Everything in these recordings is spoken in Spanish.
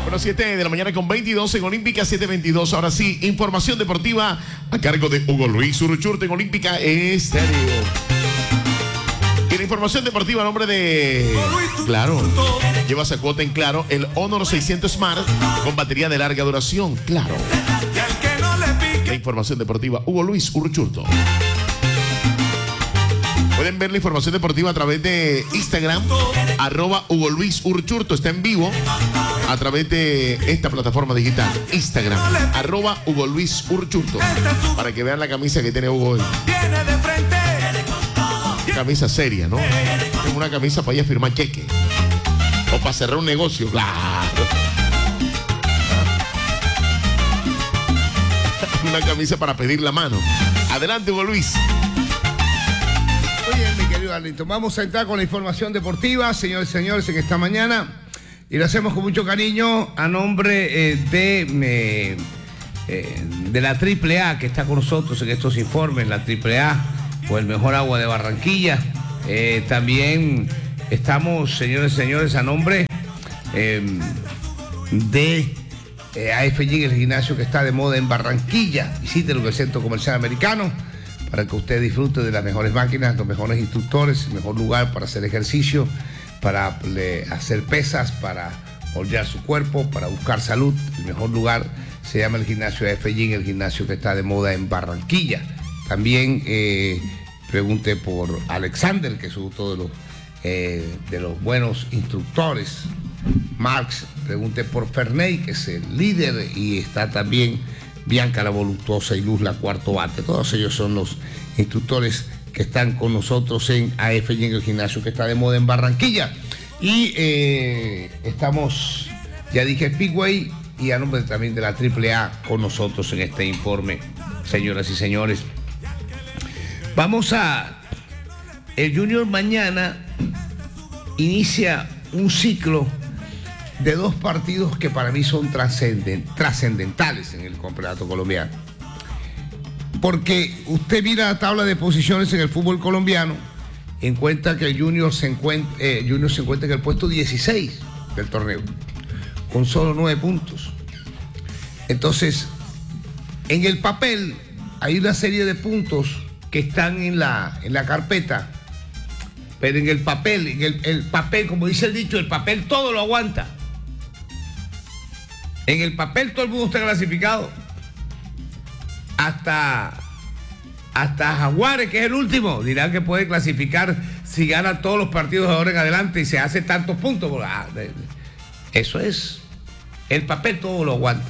Bueno, 7 de la mañana con 22 en Olímpica, 7:22. Ahora sí, información deportiva a cargo de Hugo Luis Uruchurtu en Olímpica Estéreo. Y la información deportiva a nombre de Claro. Llevas a cuota en Claro el Honor 600 Smart con batería de larga duración. Claro. La información deportiva, Hugo Luis Uruchurtu. Pueden ver la información deportiva a través de Instagram, @Hugo Luis Uruchurtu. Está en vivo a través de esta plataforma digital, Instagram, @Hugo Luis Uruchurtu, para que vean la camisa que tiene Hugo hoy. Camisa seria, ¿no? Es una camisa para ir a firmar cheque o para cerrar un negocio, claro. Una camisa para pedir la mano. Adelante, Hugo Luis. Muy bien, mi querido Arlito. Vamos a entrar con la información deportiva, señores y señores, en esta mañana. Y lo hacemos con mucho cariño a nombre de la AAA, que está con nosotros en estos informes, la AAA, o el mejor agua de Barranquilla. También estamos, señores y señores, a nombre de AFG, el gimnasio que está de moda en Barranquilla. Visítelo en el Centro Comercial Americano para que usted disfrute de las mejores máquinas, los mejores instructores, el mejor lugar para hacer ejercicio, para hacer pesas, para moldear su cuerpo, para buscar salud. El mejor lugar se llama el gimnasio AFG, el gimnasio que está de moda en Barranquilla. También pregunte por Alexander, que es uno de los buenos instructores. Marx, pregunte por Ferney, que es el líder, y está también Bianca la Voluptuosa y Luz la Cuarto Bate. Todos ellos son los instructores que están con nosotros en AFG, en el gimnasio que está de moda en Barranquilla. Y estamos, ya dije, Speedway, y a nombre también de la AAA con nosotros en este informe, señoras y señores. El Junior mañana inicia un ciclo de 2 partidos que para mí son trascendentales en el campeonato colombiano. Porque usted mira la tabla de posiciones en el fútbol colombiano, encuentra que el Junior se encuentra en el puesto 16 del torneo, con solo 9 puntos. Entonces, en el papel hay una serie de puntos que están en la carpeta, pero en el papel, el papel, como dice el dicho, el papel todo lo aguanta. En el papel todo el mundo está clasificado. Hasta Jaguares, que es el último, dirán que puede clasificar si gana todos los partidos de ahora en adelante y se hace tantos puntos. Eso es. El papel todo lo aguanta.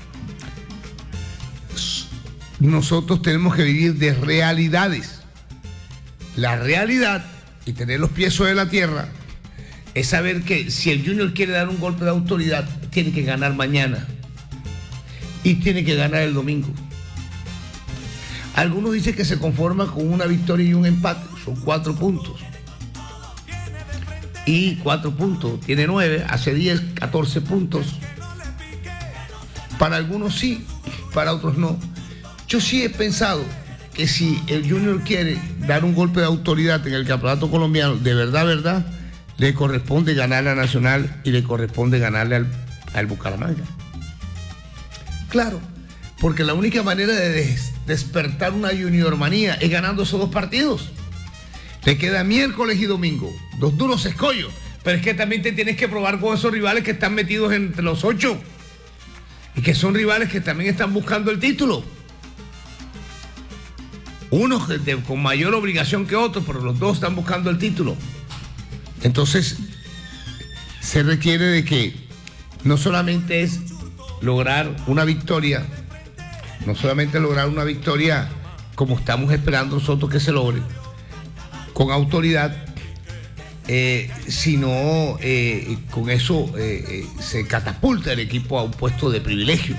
Nosotros tenemos que vivir de realidades. La realidad, y tener los pies sobre la tierra, es saber que si el Junior quiere dar un golpe de autoridad, tiene que ganar mañana y tiene que ganar el domingo. Algunos dicen que se conforma con una victoria y un empate, son 4 puntos. Y 4 puntos, tiene 9, hace 10, 14 puntos. Para algunos sí, para otros no. Yo sí he pensado que si el Junior quiere dar un golpe de autoridad en el campeonato colombiano, de verdad, le corresponde ganarle a Nacional y le corresponde ganarle al Bucaramanga. Claro, porque la única manera de despertar una juniormanía es ganando esos 2 partidos. Le queda miércoles y domingo, 2 duros escollos, pero es que también te tienes que probar con esos rivales que están metidos entre los 8 y que son rivales que también están buscando el título. Unos con mayor obligación que otros, pero los 2 están buscando el título. Entonces, se requiere de que no solamente es lograr una victoria, como estamos esperando nosotros que se logre, con autoridad, sino con eso se catapulta el equipo a un puesto de privilegio.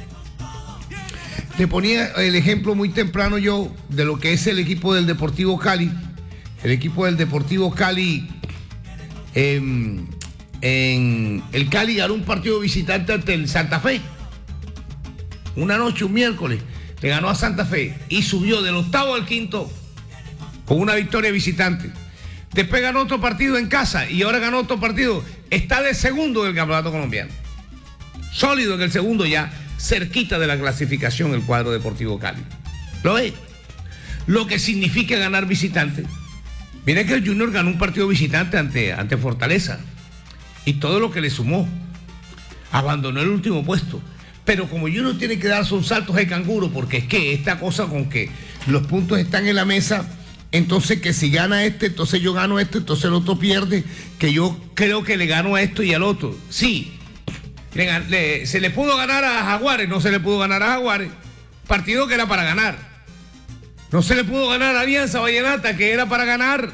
Le ponía el ejemplo muy temprano yo de lo que es el equipo del Deportivo Cali. El equipo del Deportivo Cali, en el Cali ganó un partido visitante ante el Santa Fe. Una noche, un miércoles, le ganó a Santa Fe y subió del 8º al 5º con una victoria visitante. Después ganó otro partido en casa y ahora ganó otro partido. Está de segundo del campeonato colombiano. sólido en el segundo, ya cerquita de la clasificación el cuadro Deportivo Cali. ¿Lo ve? Lo que significa ganar visitante. Mira que el Junior ganó un partido visitante ante Fortaleza y todo lo que le sumó. Abandonó el último puesto. Pero como Junior tiene que darse un salto de canguro, porque es que esta cosa con que los puntos están en la mesa, entonces que si gana este, entonces yo gano este, entonces el otro pierde, que yo creo que le gano a esto y al otro. Sí, se le pudo ganar a Jaguares, no se le pudo ganar a Jaguares, partido que era para ganar. No se le pudo ganar a Alianza Vallenata, que era para ganar.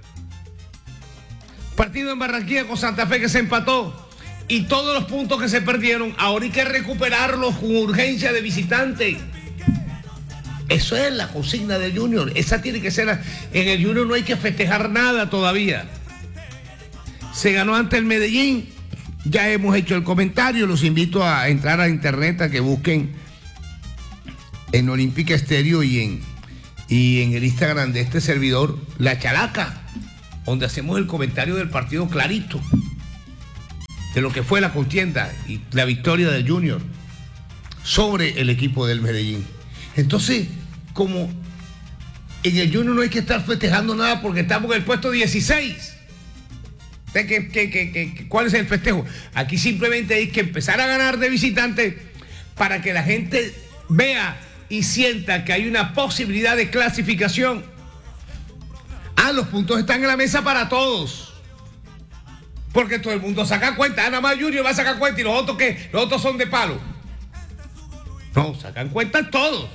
Partido en Barranquilla con Santa Fe que se empató. Y todos los puntos que se perdieron, ahora hay que recuperarlos con urgencia de visitante. Eso es la consigna del Junior. Esa tiene que ser. En el Junior no hay que festejar nada todavía. Se ganó ante el Medellín. Ya hemos hecho el comentario. Los invito a entrar a internet a que busquen en Olímpica Estéreo y en el Instagram de este servidor, La Chalaca, donde hacemos el comentario del partido clarito, de lo que fue la contienda y la victoria del Junior sobre el equipo del Medellín. Entonces, como en el Junior no hay que estar festejando nada porque estamos en el puesto 16. ¿Cuál es el festejo? Aquí simplemente hay que empezar a ganar de visitante para que la gente vea y sienta que hay una posibilidad de clasificación. Los puntos están en la mesa para todos. Porque todo el mundo saca cuenta. Nada más Junior va a sacar cuenta y los otros ¿qué? Los otros son de palo. No, sacan cuenta todos.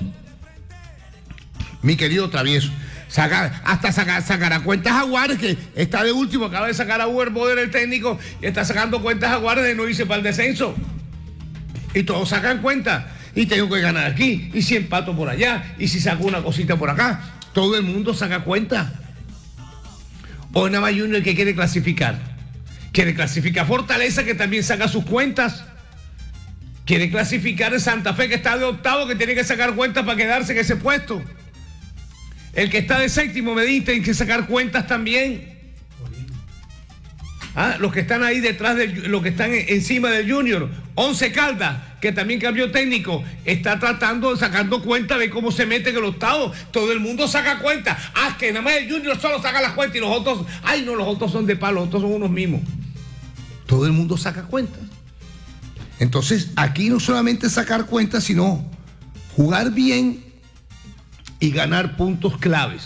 Mi querido Travieso. Sacará cuentas Jaguares, que está de último, acaba de sacar a Uber Boder el técnico, y está sacando cuentas Jaguares de no irse para el descenso. Y todos sacan cuenta. Y tengo que ganar aquí, y si empato por allá, y si saco una cosita por acá. Todo el mundo saca cuenta. O nada más Junior que quiere clasificar. Quiere clasificar Fortaleza, que también saca sus cuentas. Quiere clasificar el Santa Fe, que está de octavo, que tiene que sacar cuentas para quedarse en ese puesto. El que está de séptimo, me dice, tiene que sacar cuentas también. Los que están ahí detrás, los que están encima del Junior. Once Caldas, que también cambió técnico, está sacando cuenta de cómo se mete en el octavo. Todo el mundo saca cuenta. Que nada más el Junior solo saca las cuentas y los otros, no, los otros son de palo, los otros son unos mismos. Todo el mundo saca cuentas. Entonces, aquí no solamente sacar cuentas, sino jugar bien y ganar puntos claves.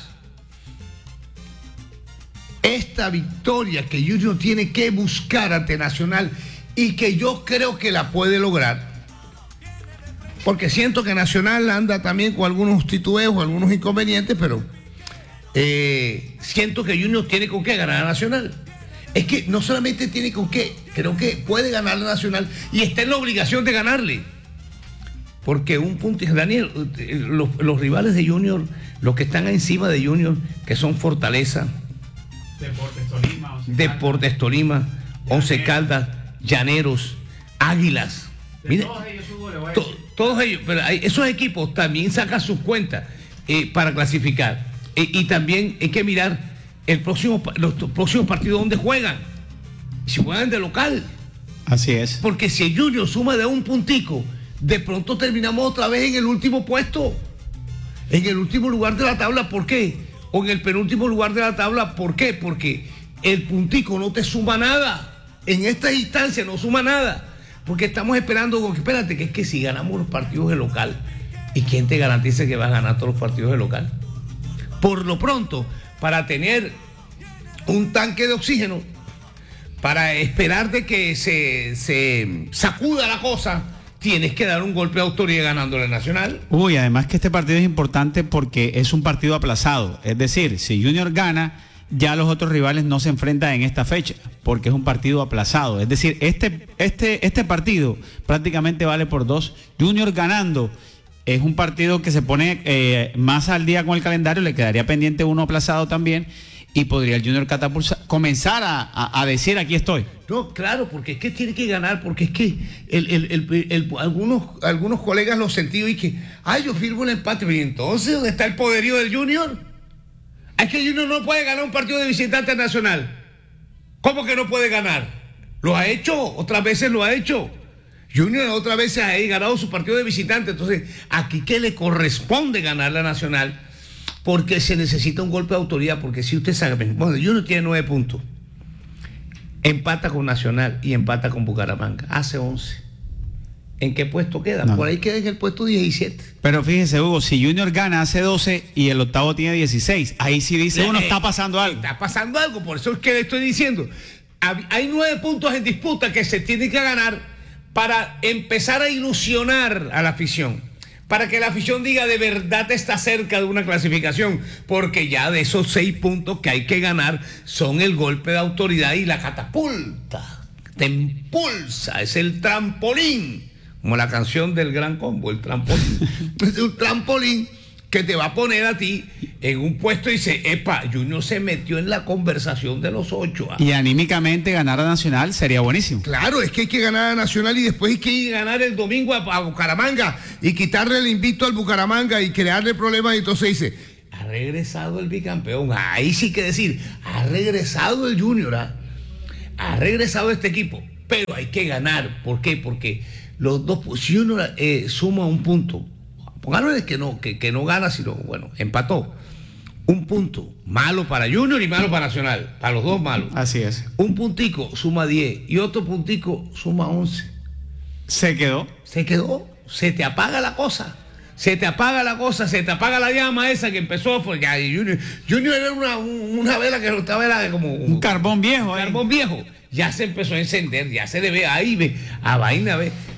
Esta victoria que Junior tiene que buscar ante Nacional y que yo creo que la puede lograr, porque siento que Nacional anda también con algunos titubeos, algunos inconvenientes, pero siento que Junior tiene con qué ganar a Nacional. Es que no solamente tiene con qué, creo que puede ganar a Nacional y está en la obligación de ganarle. Porque un punto, Daniel, los rivales de Junior, los que están encima de Junior, que son Fortaleza, Deportes Tolima, Once Caldas, Llaneros, Águilas. Mira, todos ellos, pero esos equipos también sacan sus cuentas para clasificar. Y también hay que mirar los próximos partidos donde juegan. Si juegan de local. Así es. Porque si el Junior suma de un puntico, de pronto terminamos otra vez en el último puesto, en el último lugar de la tabla. ¿Por qué? O en el penúltimo lugar de la tabla. ¿Por qué? Porque el puntico no te suma nada. En esta instancia no suma nada. Porque estamos esperando, espérate, que es que si ganamos los partidos de local, ¿y quién te garantiza que vas a ganar todos los partidos de local? Por lo pronto, para tener un tanque de oxígeno, para esperar de que se sacuda la cosa, tienes que dar un golpe de autoridad ganándole Nacional. Además que este partido es importante porque es un partido aplazado. Es decir, si Junior gana, ya los otros rivales no se enfrentan en esta fecha, porque es un partido aplazado. Es decir, este partido prácticamente vale por 2. Junior ganando es un partido que se pone más al día con el calendario, le quedaría pendiente uno aplazado también, y podría el Junior comenzar a decir aquí estoy. No, claro, porque es que tiene que ganar, porque es que algunos colegas lo sentido y que, yo firmo el empate, pero entonces, ¿dónde está el poderío del Junior? Es que el Junior no puede ganar un partido de visitante nacional. ¿Cómo que no puede ganar? Lo ha hecho, otras veces lo ha hecho. Junior otra vez ha ganado su partido de visitante. Entonces, aquí que le corresponde ganar la Nacional, porque se necesita un golpe de autoridad. Porque si usted sabe, bueno, Junior tiene 9 puntos, empata con Nacional y empata con Bucaramanga, hace 11. ¿En qué puesto queda? No. Por ahí queda en el puesto 17. Pero fíjese, Hugo, si Junior gana hace 12 y el octavo tiene 16, ahí sí dice uno, está pasando algo. Está pasando algo, por eso es que le estoy diciendo. Hay 9 puntos en disputa que se tienen que ganar para empezar a ilusionar a la afición. Para que la afición diga de verdad está cerca de una clasificación. Porque ya de esos 6 puntos que hay que ganar son el golpe de autoridad y la catapulta. Te impulsa, es el trampolín. Como la canción del Gran Combo, el trampolín. Es un trampolín que te va a poner a ti en un puesto y dice, epa, Junior se metió en la conversación de los 8. Y anímicamente ganar a Nacional sería buenísimo. Claro, es que hay que ganar a Nacional y después hay que ganar el domingo a Bucaramanga y quitarle el invito al Bucaramanga y crearle problemas. Y entonces dice, ha regresado el bicampeón. Ahí sí que decir, ha regresado el Junior, ha regresado este equipo. Pero hay que ganar. ¿Por qué? Porque los dos, si uno suma un punto, póngale que no gana, sino, bueno, empató. Un punto, malo para Junior y malo para Nacional, para los dos malos. Así es. Un puntico suma 10 y otro puntico suma 11. Se quedó. Se quedó, se te apaga la cosa. Se te apaga la cosa, se te apaga la llama esa que empezó, pues ya Junior era una vela que estaba como un carbón viejo. Un carbón viejo. Ya se empezó a encender, ya se le ve ahí, ve, a vaina, ve.